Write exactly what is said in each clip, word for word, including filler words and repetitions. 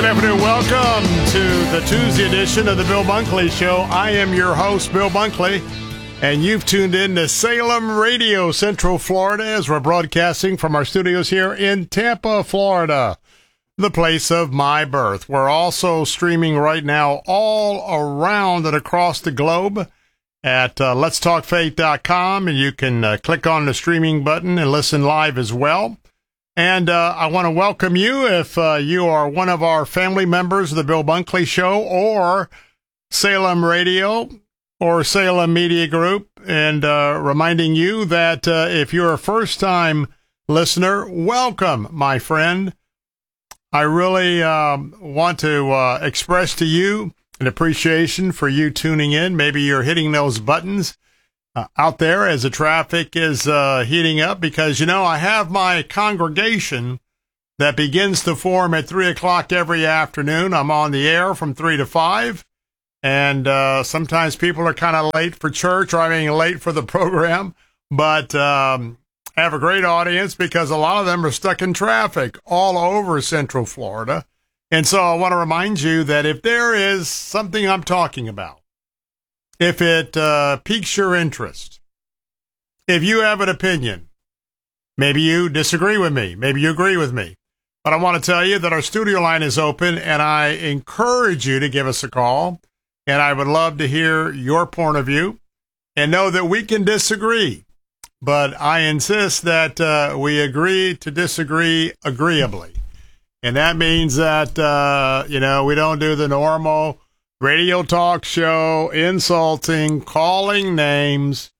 Good afternoon. Welcome to the Tuesday edition of the Bill Bunkley Show. I am your host, Bill Bunkley, and you've tuned in to Salem Radio, Central Florida, as we're broadcasting from our studios here in Tampa, Florida, the place of my birth. We're also streaming right now all around and across the globe at uh, lets talk faith dot com, and you can uh, click on the streaming button and listen live as well. And uh, I want to welcome you if uh, you are one of our family members of the Bill Bunkley Show or Salem Radio or Salem Media Group, and uh, reminding you that uh, if you're a first-time listener, welcome, my friend. I really um, want to uh, express to you an appreciation for you tuning in. Maybe you're hitting those buttons Uh, out there as the traffic is uh, heating up, because, you know, I have my congregation that begins to form at three o'clock every afternoon. I'm on the air from three to five, and uh, sometimes people are kind of late for church, or I mean late for the program, but um, I have a great audience because a lot of them are stuck in traffic all over Central Florida. And so I want to remind you that if there is something I'm talking about, if it uh, piques your interest, if you have an opinion, maybe you disagree with me, maybe you agree with me, but I want to tell you that our studio line is open, and I encourage you to give us a call, and I would love to hear your point of view, and know that we can disagree, but I insist that uh, we agree to disagree agreeably, and that means that, uh, you know, we don't do the normal radio talk show, insulting, calling names,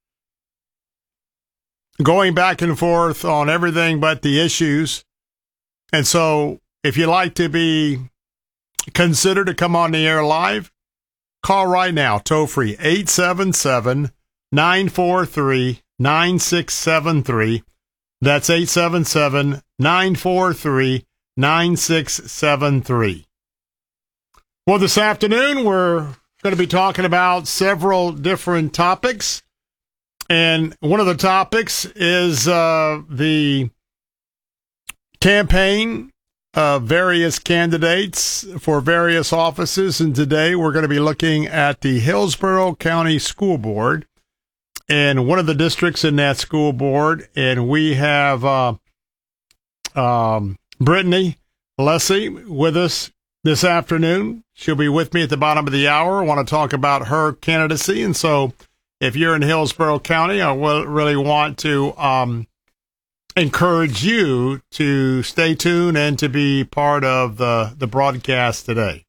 going back and forth on everything but the issues. And so if you'd like to be considered to come on the air live, call right now, toll free, eight seven seven, nine four three, nine six seven three. That's eight seven seven, nine four three, nine six seven three. Well, this afternoon, we're going to be talking about several different topics. And one of the topics is uh, the campaign of various candidates for various offices. And today, we're going to be looking at the Hillsborough County School Board and one of the districts in that school board. And we have uh, um, Brittany Leslie with us this afternoon. She'll be with me at the bottom of the hour. I want to talk about her candidacy. And so if you're in Hillsborough County, I will really want to um, encourage you to stay tuned and to be part of the, the broadcast today.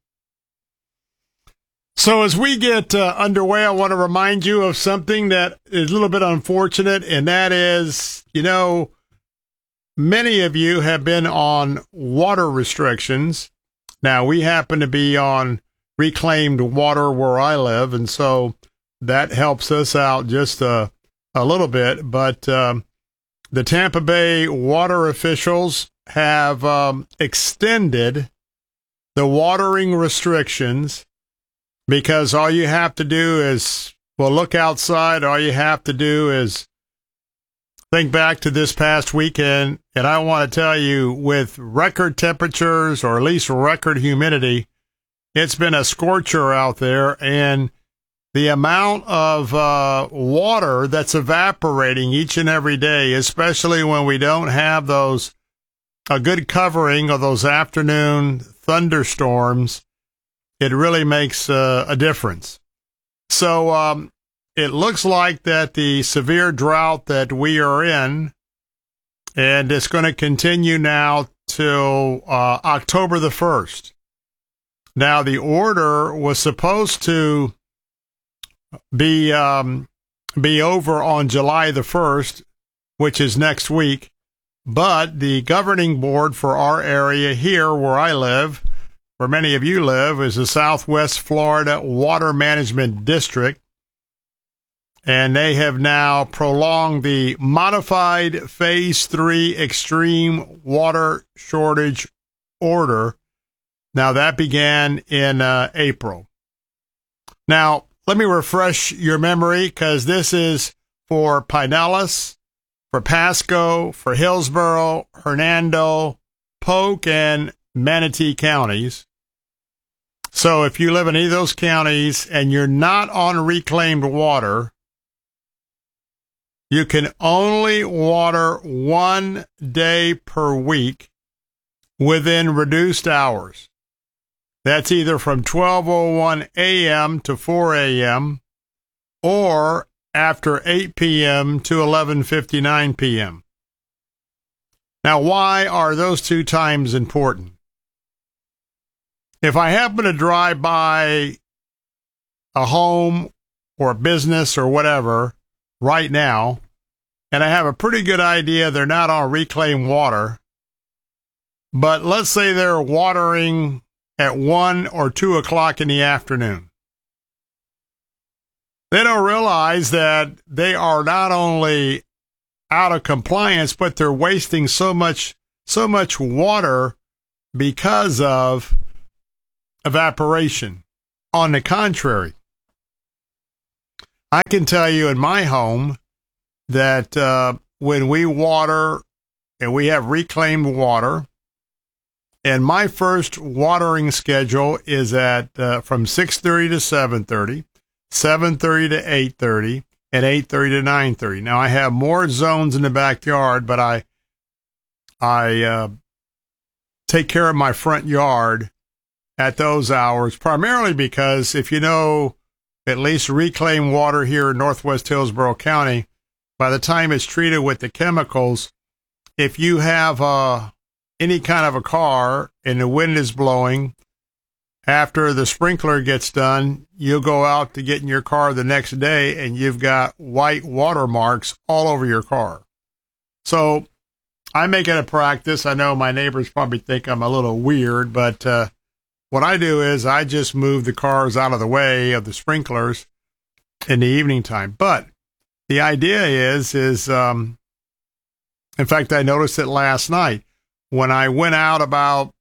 So as we get uh, underway, I want to remind you of something that is a little bit unfortunate, and that is, you know, many of you have been on water restrictions. Now, we happen to be on reclaimed water where I live, and so that helps us out just a, a little bit. But um, the Tampa Bay water officials have um, extended the watering restrictions, because all you have to do is, well, look outside. All you have to do is think back to this past weekend, and I want to tell you, with record temperatures, or at least record humidity, it's been a scorcher out there, and the amount of uh, water that's evaporating each and every day, especially when we don't have those a good covering of those afternoon thunderstorms, it really makes uh, a difference. So, um, it looks like that the severe drought that we are in, and it's going to continue now till uh, October the first. Now, the order was supposed to be um, be over on July the first, which is next week, but the governing board for our area here where I live, where many of you live, is the Southwest Florida Water Management District. And they have now prolonged the modified phase three extreme water shortage order. Now, that began in uh, April. Now, let me refresh your memory, because this is for Pinellas, for Pasco, for Hillsborough, Hernando, Polk, and Manatee counties. So if you live in any of those counties and you're not on reclaimed water, you can only water one day per week within reduced hours. That's either from twelve oh one a.m. to four a.m. or after eight p.m. to eleven fifty-nine p.m. Now, why are those two times important? If I happen to drive by a home or a business or whatever right now, and I have a pretty good idea they're not on reclaimed water, but let's say they're watering at one or two o'clock in the afternoon. They don't realize that they are not only out of compliance, but they're wasting so much, so much water because of evaporation. On the contrary, I can tell you in my home that uh, when we water and we have reclaimed water, and my first watering schedule is at uh, from six thirty to seven thirty, seven thirty to eight thirty, and eight thirty to nine thirty. Now, I have more zones in the backyard, but I I uh, take care of my front yard at those hours, primarily because if you know at least reclaimed water here in Northwest Hillsborough County, by the time it's treated with the chemicals, if you have uh, any kind of a car and the wind is blowing, after the sprinkler gets done, you'll go out to get in your car the next day and you've got white watermarks all over your car. So I make it a practice. I know my neighbors probably think I'm a little weird, but uh, what I do is I just move the cars out of the way of the sprinklers in the evening time. But the idea is, is um, in fact, I noticed it last night when I went out about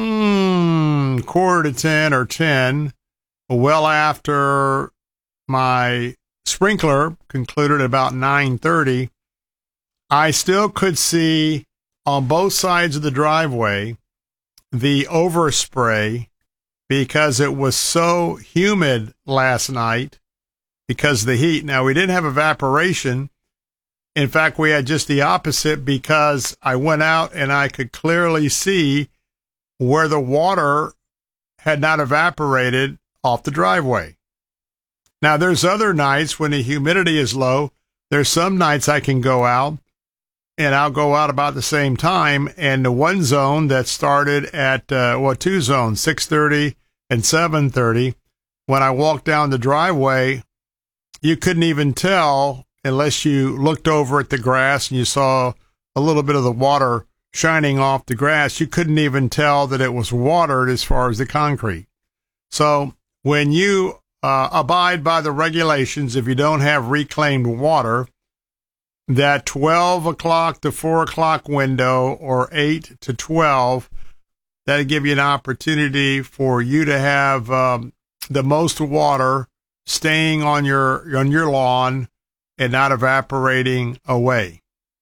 mm, quarter to ten or ten, well after my sprinkler concluded about nine thirty, I still could see on both sides of the driveway the overspray because it was so humid last night because of the heat. Now, we didn't have evaporation. In fact, we had just the opposite because I went out and I could clearly see where the water had not evaporated off the driveway. Now, there's other nights when the humidity is low. There's some nights I can go out and I'll go out about the same time. And the one zone that started at, uh, well, two zones, six thirty and seven thirty, when I walked down the driveway, you couldn't even tell unless you looked over at the grass and you saw a little bit of the water shining off the grass. You couldn't even tell that it was watered as far as the concrete. So when you uh, abide by the regulations, if you don't have reclaimed water, that twelve o'clock to four o'clock window or eight to twelve, that'll give you an opportunity for you to have um, the most water staying on your on your lawn and not evaporating away.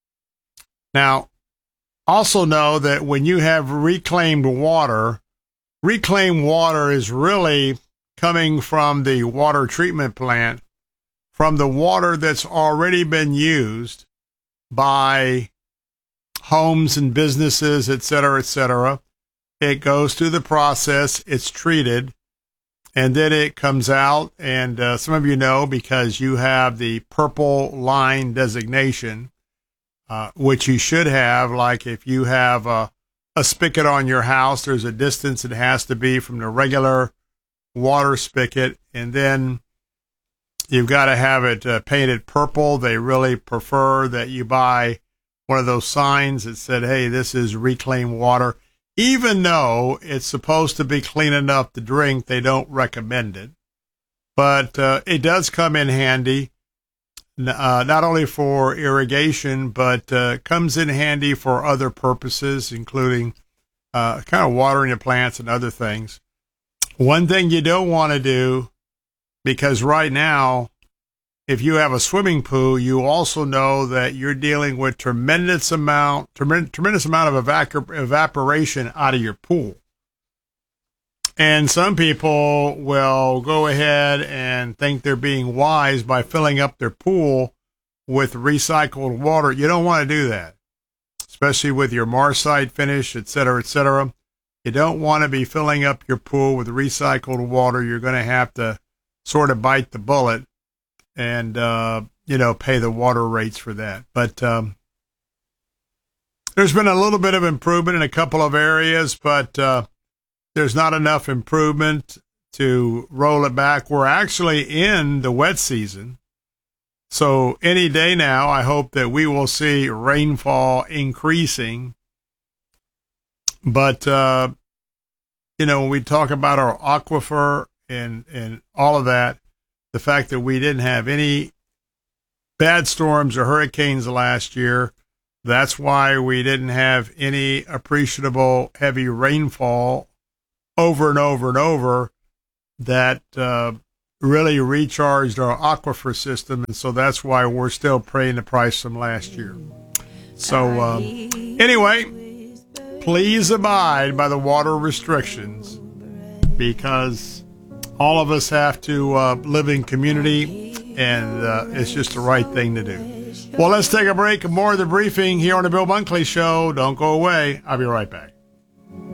Now, also know that when you have reclaimed water, reclaimed water is really coming from the water treatment plant, from the water that's already been used by homes and businesses, et cetera, et cetera. It goes through the process, it's treated, and then it comes out, and uh, some of you know because you have the purple line designation, uh, which you should have, like if you have a, a spigot on your house, there's a distance it has to be from the regular water spigot, and then you've got to have it uh, painted purple. They really prefer that you buy one of those signs that said, hey, this is reclaimed water. Even though it's supposed to be clean enough to drink, they don't recommend it. But uh, it does come in handy, uh, not only for irrigation, but uh, comes in handy for other purposes, including uh, kind of watering the plants and other things. One thing you don't want to do, because right now, if you have a swimming pool, you also know that you're dealing with tremendous amount, tremendous, tremendous amount of evacor- evaporation out of your pool. And some people will go ahead and think they're being wise by filling up their pool with recycled water. You don't want to do that, especially with your Marsite finish, et cetera, et cetera. You don't want to be filling up your pool with recycled water. You're going to have to sort of bite the bullet and, uh, you know, pay the water rates for that. But um, there's been a little bit of improvement in a couple of areas, but uh, there's not enough improvement to roll it back. We're actually in the wet season. So any day now, I hope that we will see rainfall increasing. But, uh, you know, when we talk about our aquifer and, and all of that, the fact that we didn't have any bad storms or hurricanes last year, that's why we didn't have any appreciable heavy rainfall over and over and over that uh, really recharged our aquifer system. And so that's why we're still paying the price from last year. So um, anyway, please abide by the water restrictions, because all of us have to uh, live in community, and uh, it's just the right thing to do. Well, let's take a break. More of the briefing here on the Bill Bunkley Show. Don't go away. I'll be right back.